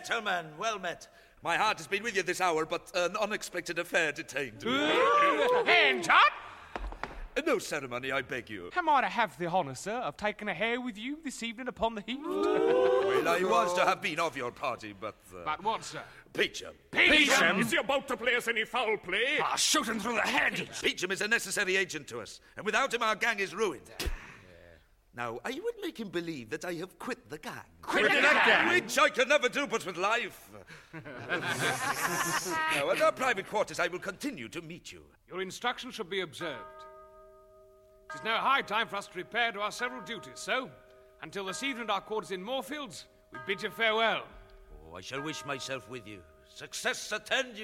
Gentlemen, well met. My heart has been with you this hour, but an unexpected affair detained me. Hands up! No ceremony, I beg you. Am I to have the honour, sir, of taking a hare with you this evening upon the heath? Well, I was to have been of your party, but... But what, sir? Peacham. Peacham? Is he about to play us any foul play? Shoot him through the head! Peacham is a necessary agent to us, and without him our gang is ruined. Now, I would make him believe that I have quit the gang. Quit the gang? Which I can never do but with life. Now, at our private quarters, I will continue to meet you. Your instructions shall be observed. It is now high time for us to repair to our several duties, so, until this evening at our quarters in Moorfields, we bid you farewell. Oh, I shall wish myself with you. Success attend you.